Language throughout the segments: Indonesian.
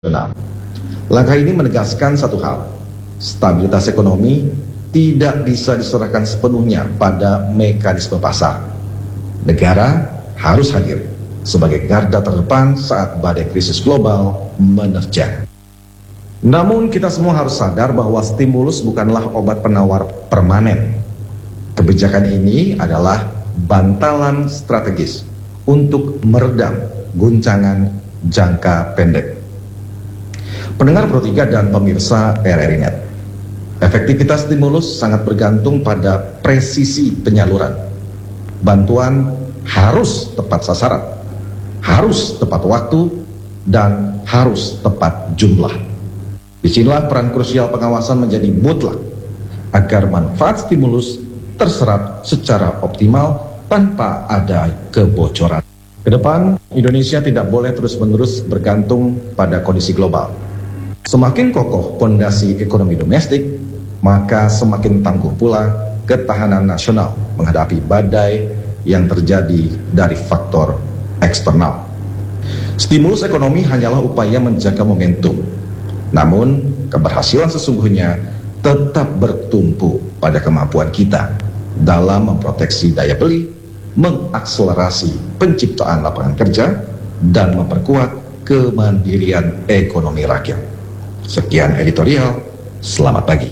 nasional. Langkah ini menegaskan satu hal, stabilitas ekonomi tidak bisa diserahkan sepenuhnya pada mekanisme pasar. Negara harus hadir sebagai garda terdepan saat badai krisis global menerjang. Namun kita semua harus sadar bahwa stimulus bukanlah obat penawar permanen. Kebijakan ini adalah bantalan strategis untuk meredam guncangan jangka pendek. Pendengar Pro 3 dan pemirsa RRI Net, efektivitas stimulus sangat bergantung pada presisi penyaluran. Bantuan harus tepat sasaran, harus tepat waktu, dan harus tepat jumlah. Disinilah peran krusial pengawasan menjadi mutlak agar manfaat stimulus terserap secara optimal tanpa ada kebocoran. Kedepan, Indonesia tidak boleh terus-menerus bergantung pada kondisi global. Semakin kokoh pondasi ekonomi domestik, maka semakin tangguh pula ketahanan nasional menghadapi badai yang terjadi dari faktor eksternal. Stimulus ekonomi hanyalah upaya menjaga momentum. Namun, keberhasilan sesungguhnya tetap bertumpu pada kemampuan kita dalam memproteksi daya beli, mengakselerasi penciptaan lapangan kerja, dan memperkuat kemandirian ekonomi rakyat. Sekian editorial, selamat pagi.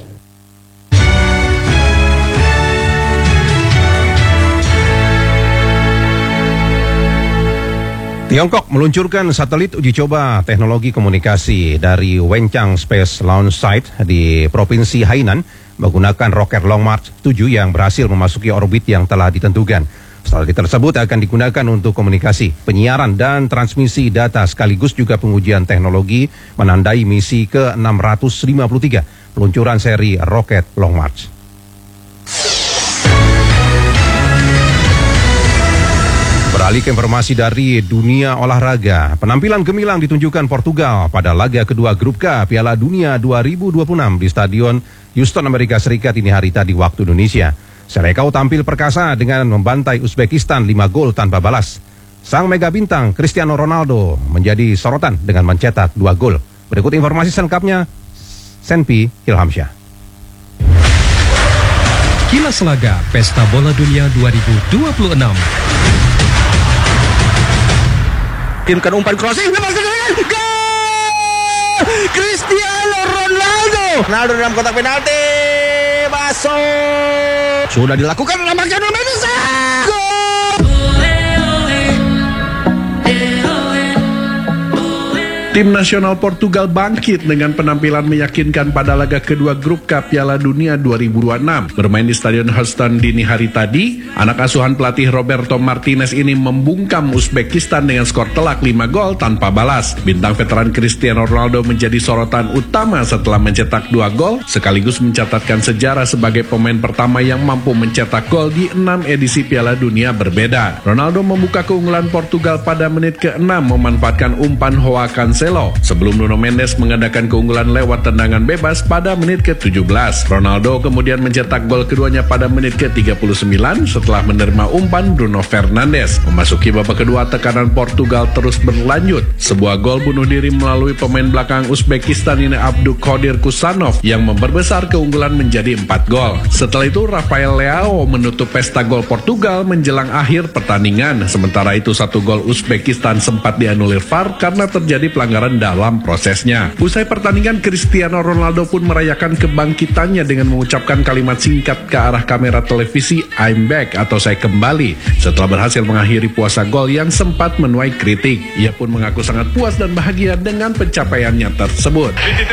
Tiongkok meluncurkan satelit uji coba teknologi komunikasi dari Wenchang Space Launch Site di Provinsi Hainan menggunakan roket Long March 7 yang berhasil memasuki orbit yang telah ditentukan. Satelit tersebut akan digunakan untuk komunikasi, penyiaran, dan transmisi data sekaligus juga pengujian teknologi menandai misi ke-653 peluncuran seri roket Long March. Beralih ke informasi dari dunia olahraga, penampilan gemilang ditunjukkan Portugal pada laga kedua Grup K Piala Dunia 2026 di Stadion Houston, Amerika Serikat ini hari tadi waktu Indonesia. Serekau tampil perkasa dengan membantai Uzbekistan 5 gol tanpa balas. Sang mega bintang Cristiano Ronaldo menjadi sorotan dengan mencetak 2 gol. Berikut informasi selengkapnya, Senpi Ilhamsyah. Kilas Laga Pesta Bola Dunia 2026. Kirimkan umpan crossing, gol! Cristiano Ronaldo. Ronaldo dalam kotak penalti, masuk. Sudah dilakukan nampaknya Indonesia. Gol! Tim nasional Portugal bangkit dengan penampilan meyakinkan pada laga kedua Grup K Piala Dunia 2026. Bermain di Stadion Houston dini hari tadi, anak asuhan pelatih Roberto Martinez ini membungkam Uzbekistan dengan skor telak 5 gol tanpa balas. Bintang veteran Cristiano Ronaldo menjadi sorotan utama setelah mencetak 2 gol, sekaligus mencatatkan sejarah sebagai pemain pertama yang mampu mencetak gol di 6 edisi Piala Dunia berbeda. Ronaldo membuka keunggulan Portugal pada menit ke-6 memanfaatkan umpan Joao Cancelo sebelum Nuno Mendes mengadakan keunggulan lewat tendangan bebas pada menit ke-17. Ronaldo kemudian mencetak gol keduanya pada menit ke-39 setelah menerima umpan Bruno Fernandes. Memasuki babak kedua, tekanan Portugal terus berlanjut. Sebuah gol bunuh diri melalui pemain belakang Uzbekistan ini Abdulkadir Kusanov yang memperbesar keunggulan menjadi 4 gol. Setelah itu Rafael Leao menutup pesta gol Portugal menjelang akhir pertandingan. Sementara itu 1 gol Uzbekistan sempat dianulir VAR karena terjadi pelanggaran dalam prosesnya. Usai pertandingan, Cristiano Ronaldo pun merayakan kebangkitannya dengan mengucapkan kalimat singkat ke arah kamera televisi, "I'm back" atau "saya kembali", setelah berhasil mengakhiri puasa gol yang sempat menuai kritik. Ia pun mengaku sangat puas dan bahagia dengan pencapaiannya tersebut.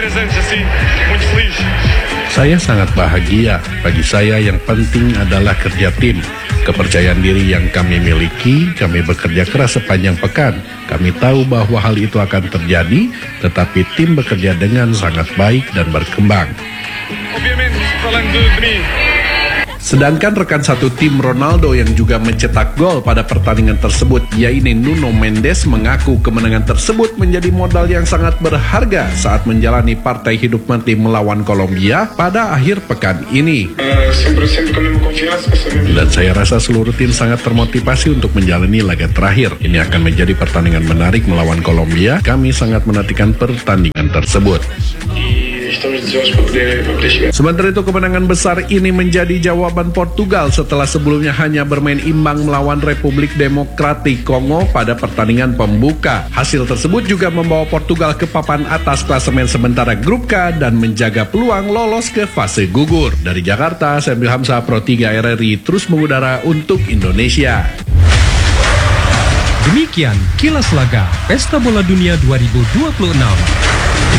Saya sangat bahagia. Bagi saya yang penting adalah kerja tim. Kepercayaan diri yang kami miliki, kami bekerja keras sepanjang pekan. Kami tahu bahwa hal itu akan terjadi, tetapi tim bekerja dengan sangat baik dan berkembang. Sedangkan rekan satu tim Ronaldo yang juga mencetak gol pada pertandingan tersebut, yaitu Nuno Mendes, mengaku kemenangan tersebut menjadi modal yang sangat berharga saat menjalani partai hidup mati melawan Kolombia pada akhir pekan ini. Dan saya rasa seluruh tim sangat termotivasi untuk menjalani laga terakhir. Ini akan menjadi pertandingan menarik melawan Kolombia. Kami sangat menantikan pertandingan tersebut. Sementara itu, kemenangan besar ini menjadi jawaban Portugal setelah sebelumnya hanya bermain imbang melawan Republik Demokratik Kongo pada pertandingan pembuka. Hasil tersebut juga membawa Portugal ke papan atas klasemen sementara grup K dan menjaga peluang lolos ke fase gugur. Dari Jakarta, saya Hamzah, Pro 3 RRI terus mengudara untuk Indonesia. Demikian kilas laga Pesta Bola Dunia 2026.